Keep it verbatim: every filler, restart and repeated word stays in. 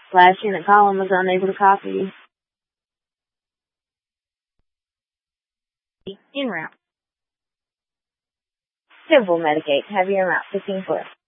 Slash unit column was unable to copy. En route. Civil Medicate, heavier route fifteen foot.